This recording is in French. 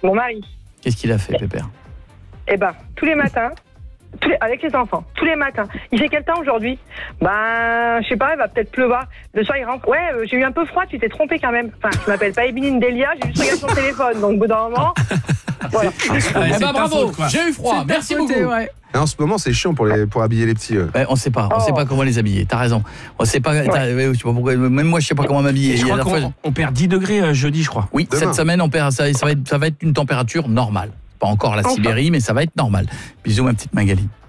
Mon mari. Qu'est-ce qu'il a fait, Pépère? Eh ben, tous les matins, avec les enfants, tous les matins. Il fait quel temps aujourd'hui? Je sais pas, il va peut-être pleuvoir. Le soir, il rentre. Ouais, j'ai eu un peu froid, tu t'es trompé quand même. Enfin, je m'appelle pas Émiline Delia, j'ai juste regardé son téléphone. Donc, au bout d'un moment, voilà. Bravo, j'ai eu froid. Merci beaucoup. Ouais. En ce moment, c'est chiant pour habiller les petits. Ouais, on sait pas comment les habiller. T'as raison. On sait pas. Je sais pas pourquoi. Même moi, je sais pas comment m'habiller. Je crois qu'on perd 10 degrés jeudi, je crois. Oui, demain. Cette semaine, on perd. Ça va être une température normale. Pas encore la Sibérie, mais ça va être normal. Bisous, ma petite Magali.